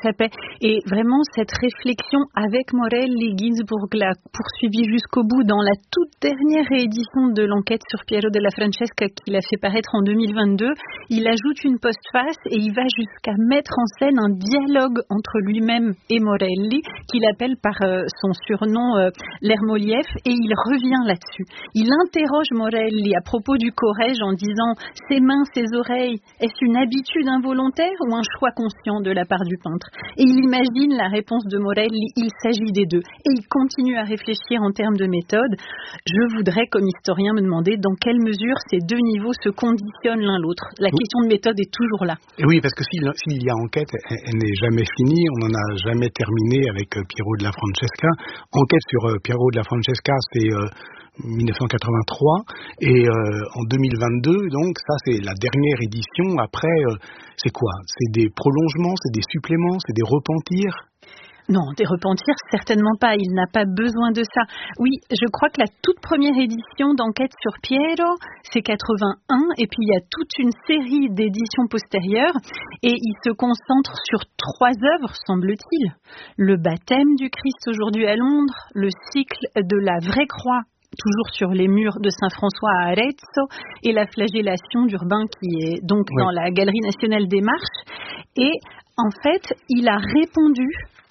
sa paix. Et vraiment, cette réflexion avec Morelli, Ginsburg l'a poursuivie jusqu'au bout dans la toute dernière réédition de l'enquête sur Piero della Francesca qu'il a fait paraître en 2022. Il ajoute une postface et il va jusqu'à mettre en scène un dialogue entre lui-même et Morelli, qu'il appelle par son surnom l'Hermoliev, et il revient là-dessus. Il interroge Morelli à propos du corrège en disant « Ses mains, ses oreilles, est-ce une habitude involontaire ou un choix conscient de la part du peintre ?» Et il imagine la réponse de Morelli « Il s'agit des deux ». Et il continue à réfléchir en termes de méthode. Je voudrais, comme historien, me demander dans quelle mesure ces deux niveaux se conditionnent l'un l'autre. La question de méthode est toujours là. Et oui, parce que s'il y a enquête, elle n'est jamais finie. On n'en a jamais terminé avec Piero della Francesca. Enquête sur Piero della Francesca, c'est 1983. Et en 2022, donc, ça, c'est la dernière édition. Après, c'est quoi? C'est des prolongements, c'est des suppléments, c'est des repentirs? Non, des repentirs, certainement pas. Il n'a pas besoin de ça. Oui, je crois que la toute première édition d'Enquête sur Piero, c'est 81, et puis il y a toute une série d'éditions postérieures, et il se concentre sur 3 œuvres, semble-t-il. Le baptême du Christ aujourd'hui à Londres, le cycle de la vraie croix, toujours sur les murs de Saint-François à Arezzo, et la flagellation d'Urbain, qui est donc dans la Galerie nationale des Marches. Et en fait, il a répondu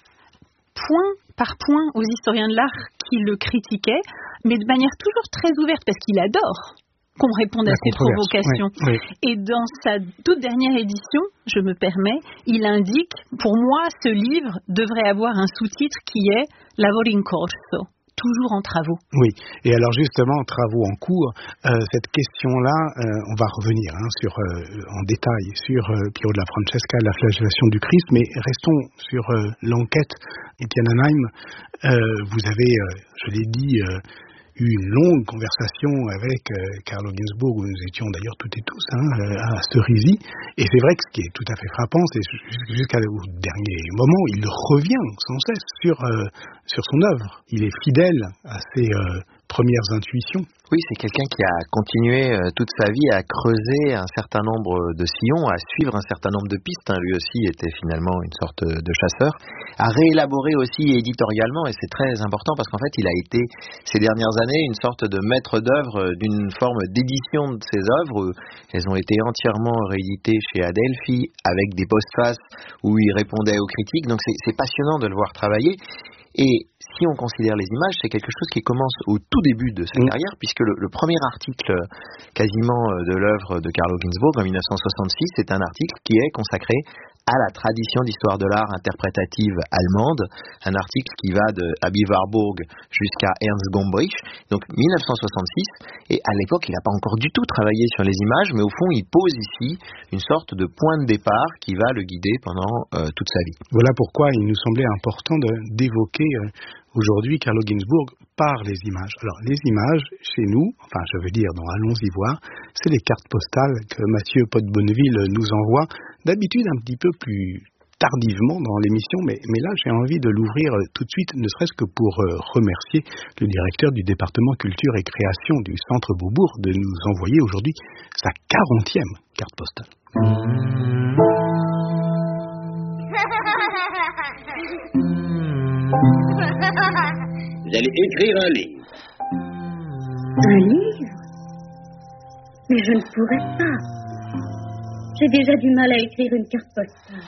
point par point aux historiens de l'art qui le critiquaient, mais de manière toujours très ouverte, parce qu'il adore qu'on réponde à ses provocations. Oui. Et dans sa toute dernière édition, je me permets, il indique, pour moi, ce livre devrait avoir un sous-titre qui est « Lavori in corso ». Toujours en travaux. Oui, et alors justement, travaux en cours, cette question-là, on va revenir en détail sur Piero della Francesca, la flagellation du Christ, mais restons sur l'enquête Etienne Hanheim. Vous avez, je l'ai dit, eu une longue conversation avec Carlo Ginzburg, où nous étions d'ailleurs toutes et tous à Cerisy, et c'est vrai que ce qui est tout à fait frappant, c'est jusqu'au dernier moment, il revient sans cesse sur son œuvre. Il est fidèle à ses premières intuitions. Oui, c'est quelqu'un qui a continué toute sa vie à creuser un certain nombre de sillons, à suivre un certain nombre de pistes. Lui aussi était finalement une sorte de chasseur. À réélaborer aussi éditorialement, et c'est très important parce qu'en fait, il a été ces dernières années une sorte de maître d'œuvre d'une forme d'édition de ses œuvres. Elles ont été entièrement rééditées chez Adelphi avec des postfaces où il répondait aux critiques. Donc c'est passionnant de le voir travailler. Et si on considère les images, c'est quelque chose qui commence au tout début de sa carrière, puisque le premier article quasiment de l'œuvre de Carlo Ginzburg en 1966, c'est un article qui est consacré à la tradition d'histoire de l'art interprétative allemande, un article qui va de Aby Warburg jusqu'à Ernst Gombrich, donc 1966, et à l'époque il n'a pas encore du tout travaillé sur les images, mais au fond il pose ici une sorte de point de départ qui va le guider pendant toute sa vie. Voilà pourquoi il nous semblait important d'évoquer aujourd'hui Carlo Ginzburg par les images. Alors les images, chez nous, enfin je veux dire dans Allons-y voir, c'est les cartes postales que Mathieu Pot-Bonneville nous envoie, d'habitude un petit peu plus tardivement dans l'émission, mais là j'ai envie de l'ouvrir tout de suite, ne serait-ce que pour remercier le directeur du département culture et création du Centre Beaubourg de nous envoyer aujourd'hui sa 40e carte postale. Vous allez écrire un livre. Un livre? Mais je ne pourrais pas. J'ai déjà du mal à écrire une carte postale.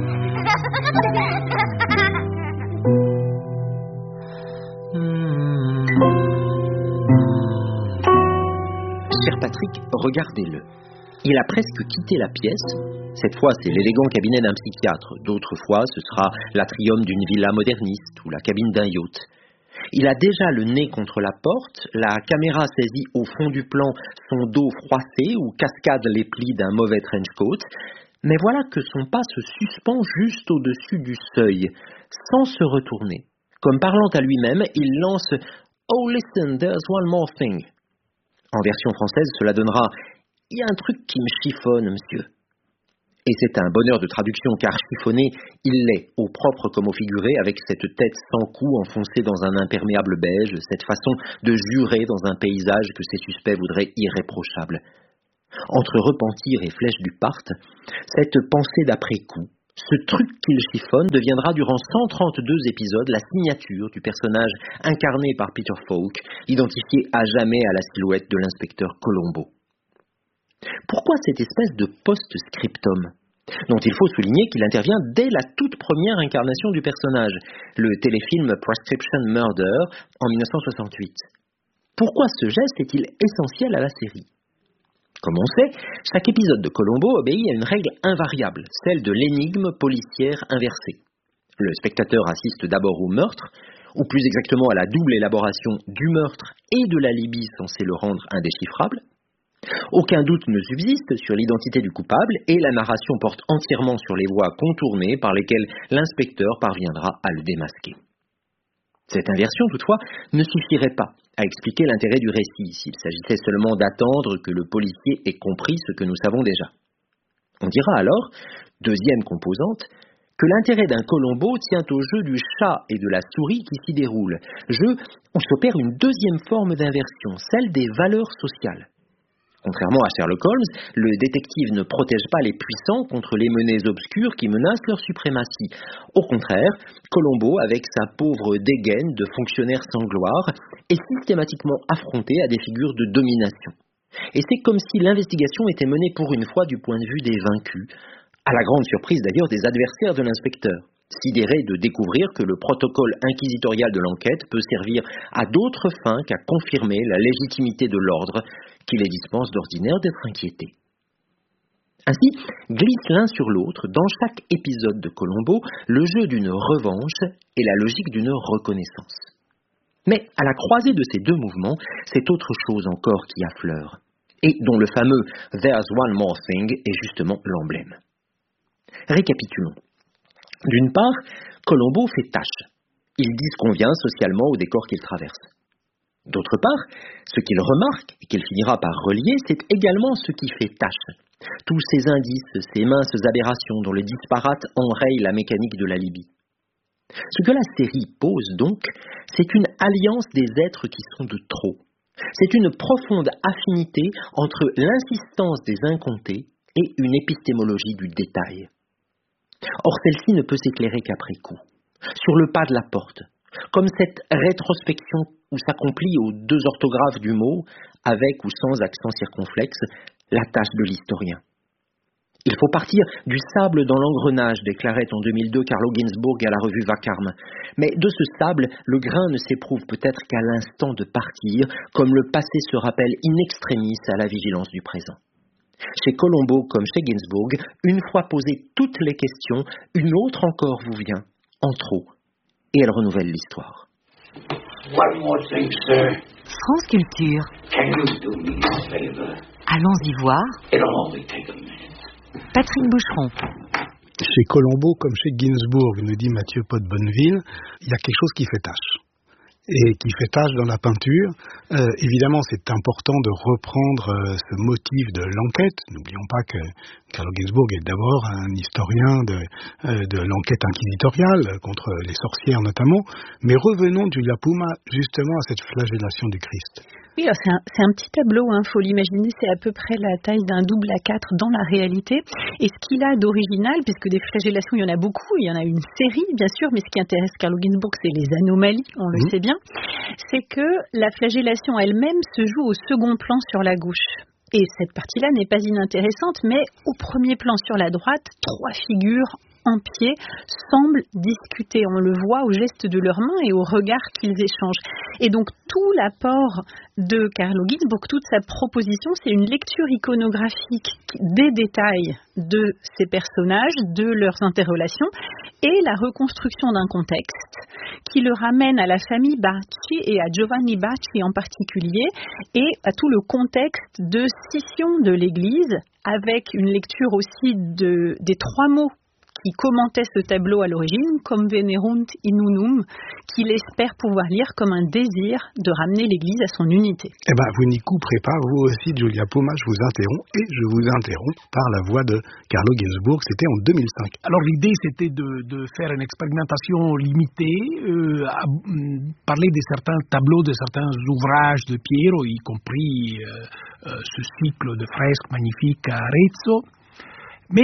Cher Patrick, regardez-le. Il a presque quitté la pièce. Cette fois, c'est l'élégant cabinet d'un psychiatre. D'autres fois, ce sera l'atrium d'une villa moderniste ou la cabine d'un yacht. Il a déjà le nez contre la porte, la caméra saisit au fond du plan son dos froissé où cascadent les plis d'un mauvais trench coat, mais voilà que son pas se suspend juste au-dessus du seuil, sans se retourner. Comme parlant à lui-même, il lance « Oh listen, there's one more thing ». En version française, cela donnera « Il y a un truc qui me chiffonne, monsieur ». Et c'est un bonheur de traduction, car chiffonné, il l'est, au propre comme au figuré, avec cette tête sans cou enfoncée dans un imperméable beige, cette façon de jurer dans un paysage que ses suspects voudraient irréprochable. Entre repentir et flèche du part, cette pensée d'après-coup, Ce truc qu'il chiffonne deviendra durant 132 épisodes la signature du personnage incarné par Peter Falk, identifié à jamais à la silhouette de l'inspecteur Columbo. Pourquoi cette espèce de post-scriptum, dont il faut souligner qu'il intervient dès la toute première incarnation du personnage, le téléfilm Prescription Murder en 1968. Pourquoi ce geste est-il essentiel à la série ? Comme on sait, chaque épisode de Columbo obéit à une règle invariable, celle de l'énigme policière inversée. Le spectateur assiste d'abord au meurtre, ou plus exactement à la double élaboration du meurtre et de l'alibi censé le rendre indéchiffrable. Aucun doute ne subsiste sur l'identité du coupable et la narration porte entièrement sur les voies contournées par lesquelles l'inspecteur parviendra à le démasquer. Cette inversion, toutefois, ne suffirait pas à expliquer l'intérêt du récit s'il s'agissait seulement d'attendre que le policier ait compris ce que nous savons déjà. On dira alors, deuxième composante, que l'intérêt d'un Columbo tient au jeu du chat et de la souris qui s'y déroule, jeu où s'opère une deuxième forme d'inversion, celle des valeurs sociales. Contrairement à Sherlock Holmes, le détective ne protège pas les puissants contre les menées obscures qui menacent leur suprématie. Au contraire, Columbo, avec sa pauvre dégaine de fonctionnaire sans gloire, est systématiquement affronté à des figures de domination. Et c'est comme si l'investigation était menée pour une fois du point de vue des vaincus, à la grande surprise d'ailleurs des adversaires de l'inspecteur, sidérés de découvrir que le protocole inquisitorial de l'enquête peut servir à d'autres fins qu'à confirmer la légitimité de l'ordre qui les dispense d'ordinaire d'être inquiétés. Ainsi, glisse l'un sur l'autre, dans chaque épisode de Columbo, le jeu d'une revanche et la logique d'une reconnaissance. Mais à la croisée de ces deux mouvements, c'est autre chose encore qui affleure, et dont le fameux « There's one more thing » est justement l'emblème. Récapitulons. D'une part, Columbo fait tâche. Il disconvient socialement au décor qu'il traverse. D'autre part, ce qu'il remarque et qu'il finira par relier, c'est également ce qui fait tâche. Tous ces indices, ces minces aberrations dont le disparate enraye la mécanique de l'alibi. Ce que la série pose donc, c'est une alliance des êtres qui sont de trop. C'est une profonde affinité entre l'insistance des incomptés et une épistémologie du détail. Or, celle-ci ne peut s'éclairer qu'après coup, sur le pas de la porte, comme cette rétrospection où s'accomplit aux deux orthographes du mot, avec ou sans accent circonflexe, la tâche de l'historien. Il faut partir du sable dans l'engrenage, déclarait en 2002 Carlo Ginzburg à la revue Vacarme. Mais de ce sable, le grain ne s'éprouve peut-être qu'à l'instant de partir, comme le passé se rappelle in extremis à la vigilance du présent. Chez Columbo comme chez Ginzburg, une fois posées toutes les questions, une autre encore vous vient, en trop, et elle renouvelle l'histoire. One more thing, sir. France Culture. Can you do me a favor? Allons-y voir. It'll only take a minute. Patrick Boucheron. Chez Columbo comme chez Ginzburg, nous dit Mathieu Pot-Bonneville, il y a quelque chose qui fait tâche. Et qui fait tâche dans la peinture. Évidemment, c'est important de reprendre ce motif de l'enquête. N'oublions pas que Carlo Ginzburg est d'abord un historien de l'enquête inquisitoriale contre les sorcières notamment. Mais revenons, Giulia Puma, justement à cette flagellation du Christ. Oui, alors c'est un petit tableau, faut l'imaginer, c'est à peu près la taille d'un double A4 dans la réalité. Et ce qu'il a d'original, puisque des flagellations, il y en a beaucoup, il y en a une série, bien sûr, mais ce qui intéresse Carlo Ginzburg, c'est les anomalies, on le sait bien, c'est que la flagellation elle-même se joue au second plan sur la gauche. Et cette partie-là n'est pas inintéressante, mais au premier plan sur la droite, trois figures en pied semblent discuter. On le voit au geste de leurs mains et au regard qu'ils échangent. Et donc tout l'apport de Carlo Ginzburg, toute sa proposition, c'est une lecture iconographique des détails de ces personnages, de leurs interrelations, et la reconstruction d'un contexte qui le ramène à la famille Bacci et à Giovanni Bacci en particulier, et à tout le contexte de scission de l'Église, avec une lecture aussi des trois mots qui commentait ce tableau à l'origine, comme Venerunt in unum, qu'il espère pouvoir lire comme un désir de ramener l'Église à son unité. Eh bien, vous n'y couperez pas, vous aussi, Giulia Puma, je vous interromps par la voix de Carlo Ginzburg, c'était en 2005. Alors l'idée, c'était de faire une expérimentation limitée, à parler de certains tableaux, de certains ouvrages de Piero, y compris ce cycle de fresques magnifiques à Arezzo, mais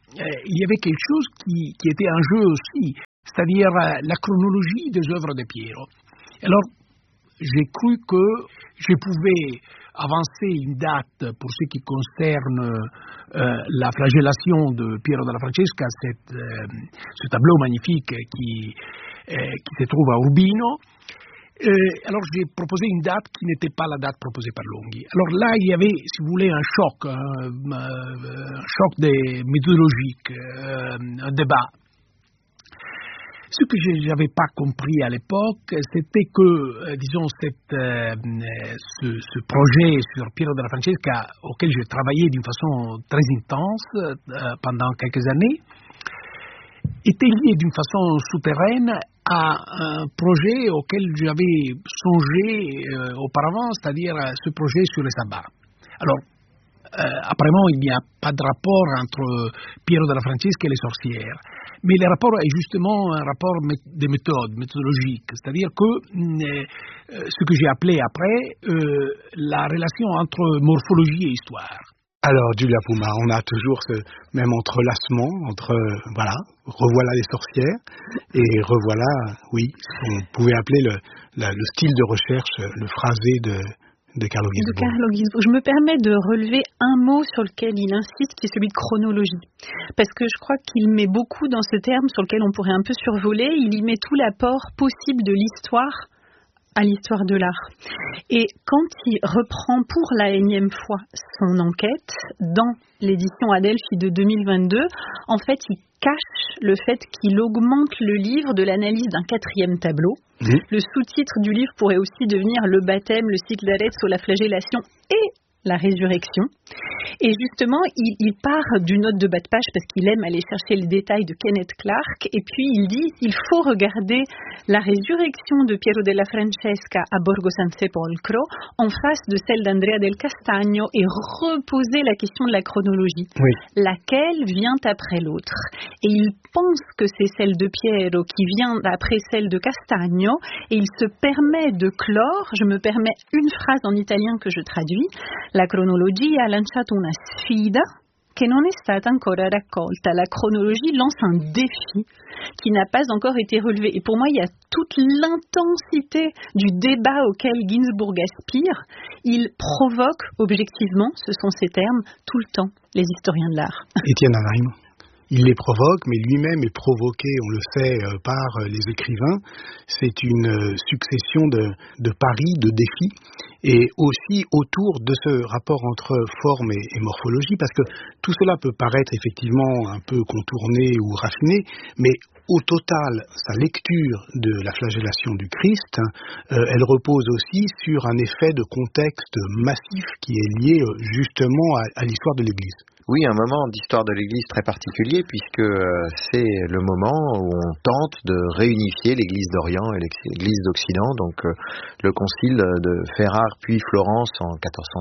il y avait quelque chose qui était en jeu aussi, c'est-à-dire la chronologie des œuvres de Piero. Alors, j'ai cru que je pouvais avancer une date pour ce qui concerne la flagellation de Piero della Francesca, ce tableau magnifique qui se trouve à Urbino. Alors j'ai proposé une date qui n'était pas la date proposée par Longhi. Alors là, il y avait, si vous voulez, un choc méthodologique, un débat. Ce que je n'avais pas compris à l'époque, c'était que, disons, ce projet sur Piero della Francesca, auquel j'ai travaillé d'une façon très intense pendant quelques années, était lié d'une façon souterraine à un projet auquel j'avais songé auparavant, c'est-à-dire ce projet sur les sabbats. Alors, apparemment, il n'y a pas de rapport entre Piero della Francesca et les sorcières. Mais le rapport est justement un rapport de méthodologique, c'est-à-dire que ce que j'ai appelé après la relation entre morphologie et histoire. Alors, Giulia Puma, on a toujours ce même entrelacement entre, revoilà les sorcières et revoilà, oui, on pouvait appeler le style de recherche, le phrasé de Carlo Ginzburg. Je me permets de relever un mot sur lequel il insiste, qui est celui de chronologie. Parce que je crois qu'il met beaucoup dans ce terme sur lequel on pourrait un peu survoler, il y met tout l'apport possible de l'histoire à l'histoire de l'art. Et quand il reprend pour la énième fois son enquête dans l'édition Adelphi de 2022, en fait, il cache le fait qu'il augmente le livre de l'analyse d'un 4e tableau. Le sous-titre du livre pourrait aussi devenir le baptême, le cycle d'Arezzo, la flagellation et la résurrection. Et justement, il part d'une note de bas de page parce qu'il aime aller chercher le détail de Kenneth Clark. Et puis il dit il faut regarder la résurrection de Piero della Francesca à Borgo San Sepolcro en face de celle d'Andrea del Castagno et reposer la question de la chronologie. Oui. Laquelle vient après l'autre. Et il pense que c'est celle de Piero qui vient après celle de Castagno. Et il se permet de clore, je me permets une phrase en italien que je traduis, la cronologia ha lanciato una sfida che non è stata ancora raccolta. La chronologie lance un défi qui n'a pas encore été relevé. Et pour moi, il y a toute l'intensité du débat auquel Ginzburg aspire. Il provoque objectivement, ce sont ces termes, tout le temps, les historiens de l'art. Étienne Anaheim. Il les provoque, mais lui-même est provoqué, on le sait, par les écrivains. C'est une succession de paris, de défis, et aussi autour de ce rapport entre forme et morphologie, parce que tout cela peut paraître effectivement un peu contourné ou raffiné, mais au total, sa lecture de la flagellation du Christ, elle repose aussi sur un effet de contexte massif qui est lié justement à l'histoire de l'Église. Oui, un moment d'histoire de l'Église très particulier, puisque c'est le moment où on tente de réunifier l'Église d'Orient et l'Église d'Occident, donc le concile de Ferrare puis Florence en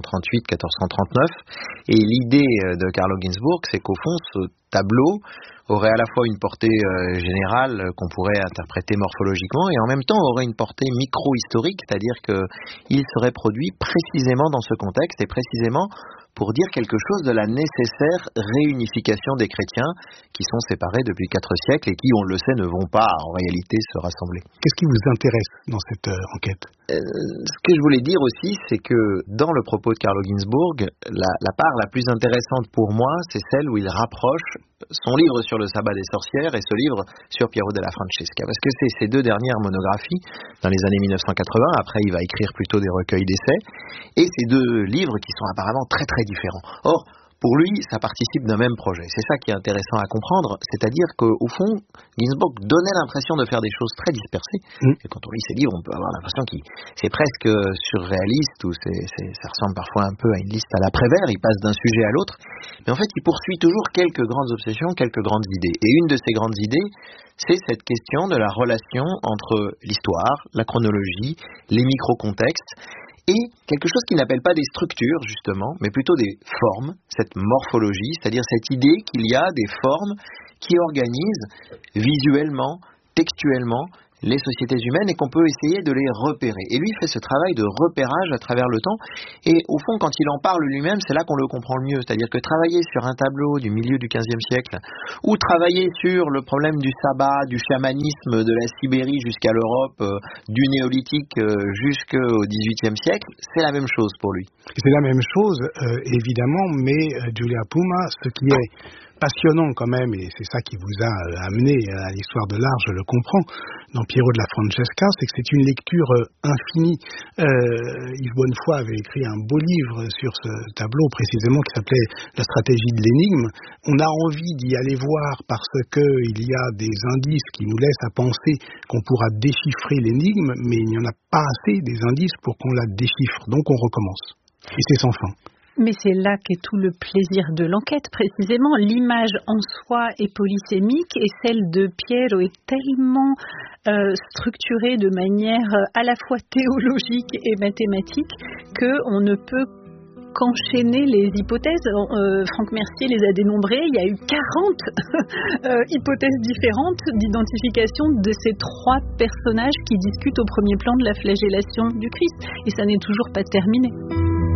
1438-1439. Et l'idée de Carlo Ginzburg, c'est qu'au fond, ce tableau aurait à la fois une portée générale qu'on pourrait interpréter morphologiquement et en même temps aurait une portée micro-historique, c'est-à-dire qu'il serait produit précisément dans ce contexte et précisément pour dire quelque chose de la nécessaire réunification des chrétiens qui sont séparés depuis 4 siècles et qui, on le sait, ne vont pas en réalité se rassembler. Qu'est-ce qui vous intéresse dans cette enquête ? Ce que je voulais dire aussi, c'est que dans le propos de Carlo Ginzburg, la part la plus intéressante pour moi, c'est celle où il rapproche son livre sur le sabbat des sorcières et ce livre sur Piero della Francesca. Parce que c'est ces 2 dernières monographies, dans les années 1980, après il va écrire plutôt des recueils d'essais, et ces 2 livres qui sont apparemment très très différents. Or, pour lui, ça participe d'un même projet. C'est ça qui est intéressant à comprendre, c'est-à-dire qu'au fond, Ginzburg donnait l'impression de faire des choses très dispersées. Et quand on lit ses livres, on peut avoir l'impression que c'est presque surréaliste, ou ça ressemble parfois un peu à une liste à l'après-vert, il passe d'un sujet à l'autre. Mais en fait, il poursuit toujours quelques grandes obsessions, quelques grandes idées. Et une de ces grandes idées, c'est cette question de la relation entre l'histoire, la chronologie, les micro-contextes, et quelque chose qu'il n'appelle pas des structures, justement, mais plutôt des formes, cette morphologie, c'est-à-dire cette idée qu'il y a des formes qui organisent visuellement, textuellement, les sociétés humaines et qu'on peut essayer de les repérer. Et lui fait ce travail de repérage à travers le temps. Et au fond, quand il en parle lui-même, c'est là qu'on le comprend le mieux. C'est-à-dire que travailler sur un tableau du milieu du XVe siècle, ou travailler sur le problème du sabbat, du chamanisme de la Sibérie jusqu'à l'Europe, du néolithique jusqu'au XVIIIe siècle, c'est la même chose pour lui. C'est la même chose, évidemment, mais Giulia Puma, ce qui est passionnant quand même, et c'est ça qui vous a amené à l'histoire de l'art, je le comprends, dans Piero della Francesca, c'est que c'est une lecture infinie. Yves Bonnefoy avait écrit un beau livre sur ce tableau précisément qui s'appelait La stratégie de l'énigme. On a envie d'y aller voir parce qu'il y a des indices qui nous laissent à penser qu'on pourra déchiffrer l'énigme, mais il n'y en a pas assez des indices pour qu'on la déchiffre. Donc on recommence. Et c'est sans fin. Mais c'est là qu'est tout le plaisir de l'enquête, précisément. L'image en soi est polysémique et celle de Piero est tellement structurée de manière à la fois théologique et mathématique qu'on ne peut qu'enchaîner les hypothèses. Franck Mercier les a dénombrées. Il y a eu 40 hypothèses différentes d'identification de ces trois personnages qui discutent au premier plan de la flagellation du Christ. Et ça n'est toujours pas terminé.